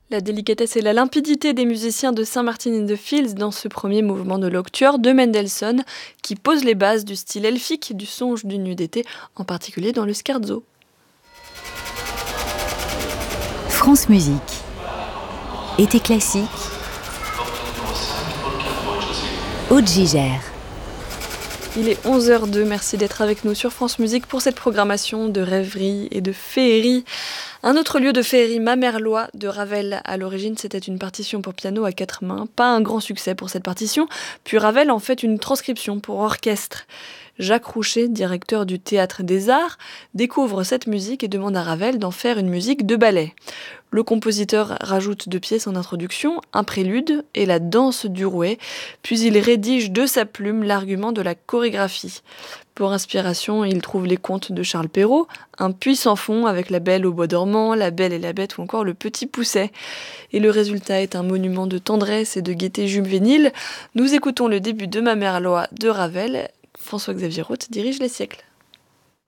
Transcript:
La délicatesse et la limpidité des musiciens de Saint-Martin in the Fields dans ce premier mouvement de l'Octuor de Mendelssohn qui pose les bases du style elfique du songe d'une nuit d'été, en particulier dans le scherzo. France Musique. Été classique. Aude Gigère. Il est 11h02, merci d'être avec nous sur France Musique pour cette programmation de rêverie et de féerie. Un autre lieu de féerie, Mamerlois de Ravel. À l'origine, c'était une partition pour piano à 4 mains. Pas un grand succès pour cette partition, puis Ravel en fait une transcription pour orchestre. Jacques Roucher, directeur du Théâtre des Arts, découvre cette musique et demande à Ravel d'en faire une musique de ballet. Le compositeur rajoute 2 pièces en introduction, un prélude et la danse du rouet, puis il rédige de sa plume l'argument de la chorégraphie. Pour inspiration, il trouve les contes de Charles Perrault, un puissant fond avec la Belle au bois dormant, la Belle et la Bête ou encore le Petit Pousset. Et le résultat est un monument de tendresse et de gaieté juvénile. Nous écoutons le début de Mamerlois de Ravel. François-Xavier Roth dirige les siècles.